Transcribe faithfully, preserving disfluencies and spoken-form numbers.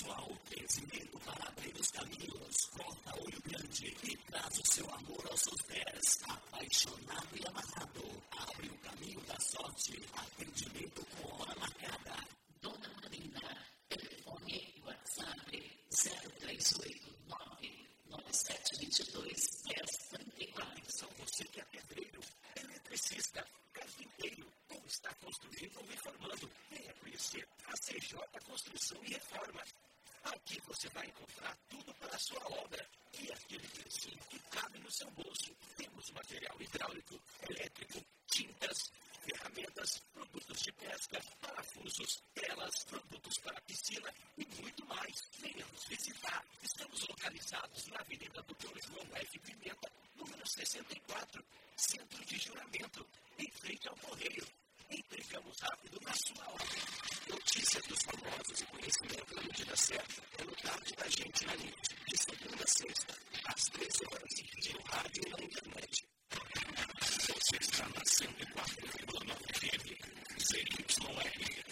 pessoal, crescimento para abrir os caminhos, corta olho grande e traz o seu amor aos seus pés, apaixonado e amarrado, abre o caminho da sorte, atendimento com hora marcada. Dona Marina, telefone WhatsApp zero três oito nove nove sete dois dois um zero três quatro. São você que é pedreiro, eletricista, carpinteiro, ou está construindo ou reformando. Venha conhecer a C J Construção e Reforma. Aqui você vai encontrar tudo para a sua obra e aquele precinho que cabe no seu bolso. Temos material hidráulico, elétrico, tintas, ferramentas, produtos de pesca, parafusos, telas, produtos para piscina e muito mais. Venha nos visitar. Estamos localizados na Avenida doutor João F. Pimenta, número sessenta e quatro, Centro de Juramento, em frente ao Correio. Entregamos rápido na sua obra. Notícias dos famosos e conhecimento na medida certa é no tarde da gente na N I T, de segunda a sexta, às treze horas, de rádio e na internet. Você está na cento e quatro vírgula nove F M, C Y R.